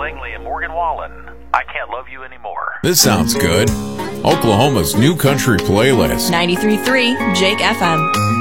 Langley and Morgan Wallen. I Can't Love You Anymore. This sounds good. Oklahoma's new country playlist. 93.3 Jake FM.